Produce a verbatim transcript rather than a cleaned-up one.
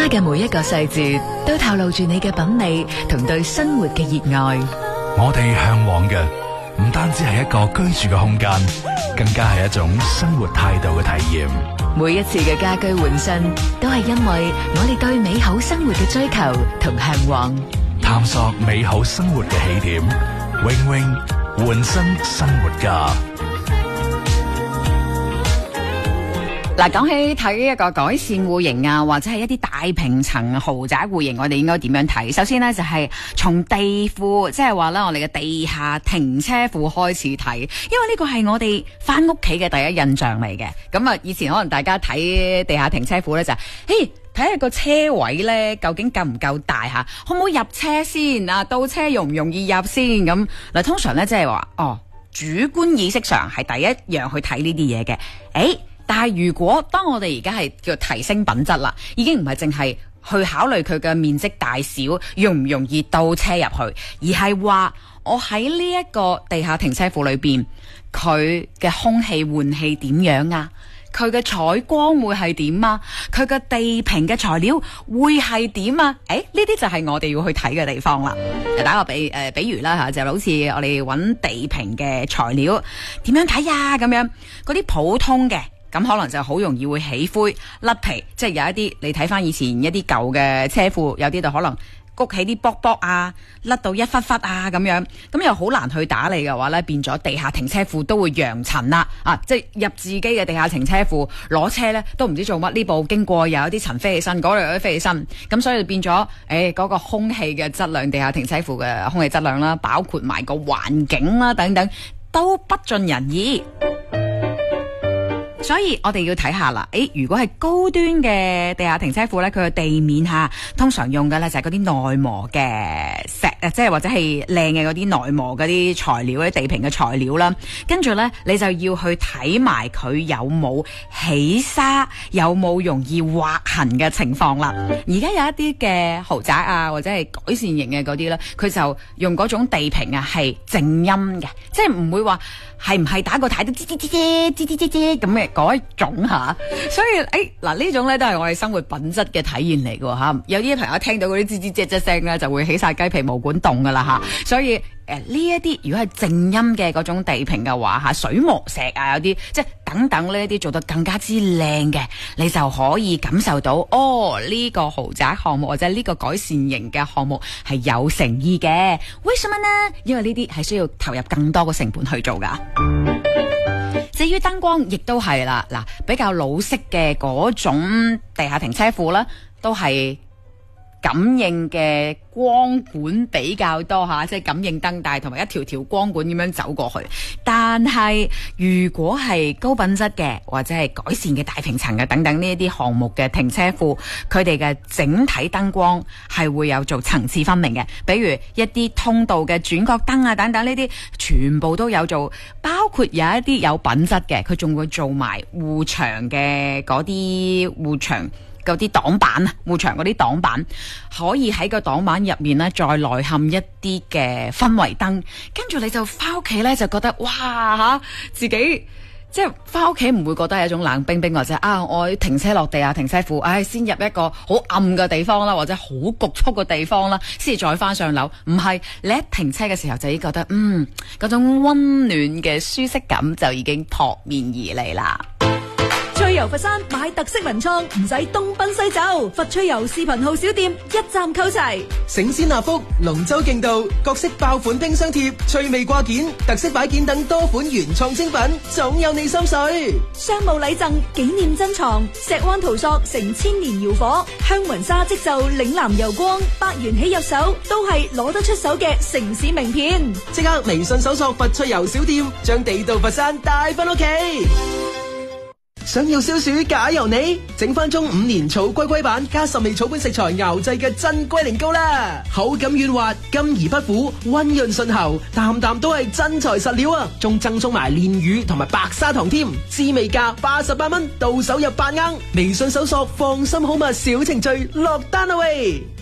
家嘅每一個細節都透露住你嘅品味同對生活嘅熱愛。 我哋向往嘅唔單止係一個居住嘅空間，更加係一種生活態度嘅體驗。 每一次嘅家居換新，都係因為我哋對美好生活嘅追求同向往。 探索美好生活嘅起點，永永換新生活家。 嗱，講起睇一個改善戶型啊，或者係一啲大平層豪宅戶型，我哋應該點樣睇？首先呢，就係從地庫，即係話咧，我哋嘅地下停車庫開始睇，因為呢個係我哋翻屋企嘅第一印象嚟嘅。咁啊，以前可能大家睇地下停車庫咧就係，嘿，睇下個車位咧究竟夠唔夠大吓，可唔可以入車先啊？倒車容唔容易入先？咁嗱，通常咧即係話，哦，主觀意識上係第一樣去睇呢啲嘢嘅，誒。但係如果當我哋而家係叫提升品質啦，已經唔係淨係去考慮佢嘅面積大小，容唔容易倒車入去，而係話我喺呢一個地下停車庫裏邊，佢嘅空氣換氣點樣啊？佢嘅採光會係點啊？佢嘅地坪嘅材料會係點啊？誒，呢啲就係我哋要去睇嘅地方啦。打個比誒、呃，比如啦吓，就好似我哋揾地坪嘅材料點樣睇啊？咁樣嗰啲普通嘅。咁可能就好容易會起灰甩皮，即係有一啲你睇翻以前一啲舊嘅車庫，有啲就可能谷起啲卜卜啊，甩到一忽忽啊咁樣，咁又好難去打理嘅話咧，變咗地下停車庫都會揚塵啦，啊，即係入自己嘅地下停車庫攞車咧都唔知做乜，呢部經過又有啲塵飛起身，嗰度有啲飛起身，咁所以變咗誒嗰個空氣嘅質量，地下停車庫嘅空氣質量啦，包括埋個環境啦等等，都不盡人意。所以我哋要睇下啦，誒，如果係高端嘅地下停車庫咧，佢嘅地面下通常用嘅咧就係嗰啲耐磨嘅石，誒，即係或者係靚嘅嗰啲耐磨嗰啲材料，啲地坪嘅材料啦。跟住咧，你就要去睇埋佢有冇起沙，有冇容易劃痕嘅情況啦。而家有一啲嘅豪宅啊，或者係改善型嘅嗰啲咧，佢就用嗰種地坪啊係靜音嘅，即係唔會話係唔係打個呔都吱吱吱吱吱吱吱吱咁嘅。嗰一種吓，所以誒嗱呢種咧都係我哋生活品質嘅體現嚟嘅吓。有啲朋友聽到嗰啲吱吱吱吱聲咧，就會起晒雞皮毛管戙噶啦吓。所以誒呢一啲如果係靜音嘅嗰種地坪嘅話吓，水磨石啊，有啲即係等等呢一啲做得更加之靚嘅，你就可以感受到哦呢個豪宅項目或者呢個改善型嘅項目係有誠意嘅。為什麼呢？因為呢啲係需要投入更多嘅成本去做噶。至於燈光亦都係啦，嗱比較老式嘅嗰種地下停車庫啦，都係感應嘅光管比較多吓，即係感應燈帶同埋一條條光管咁樣走過去。但係如果係高品質嘅或者係改善嘅大平層嘅等等呢一啲項目嘅停車庫，佢哋嘅整體燈光係會有做層次分明嘅，比如一啲通道嘅轉角燈啊等等呢啲，全部都有做，包括有一啲有品質嘅，佢仲會做埋護牆嘅嗰啲護牆。嗰啲擋板啊，護牆嗰啲擋板，可以喺個擋板入面咧，再內嵌一啲嘅氛圍燈，跟住你就翻屋企咧，就覺得哇吓，自己即係翻屋企唔會覺得係一種冷冰冰或者啊，我停車落地啊，停車庫，唉、哎，先入一個好暗嘅地方啦，或者好局促嘅地方啦，先至再翻上樓。唔係，你一停車嘅時候就已經覺得，嗯，嗰種溫暖嘅舒適感就已經撲面而嚟啦。 趣遊佛山買特色文創，唔使東奔西走，佛趣遊視頻號小店一站購齊。 醒獅納福、龍舟競渡、各式爆款冰箱貼、趣味掛件、特色擺件等多款原創精品，總有你心水。 商務禮贈、紀念珍藏、石灣陶塑成千年窯火，香雲紗織就嶺南油光，百元起入手都係攞得出手嘅城市名片。 即刻微信搜索佛趣遊小店，將地道佛山帶返屋企。想要消暑假由你，整翻中五年草龜龜版加十味草本食材熬製嘅真龜苓膏啦，口感軟滑，甘而不苦，溫潤順喉，啖啖都係真材實料啊！仲贈送埋蓮魚同埋白砂糖添，滋味價八十八蚊，到手入八盎。微信搜索放心好物小程序落單啦喂！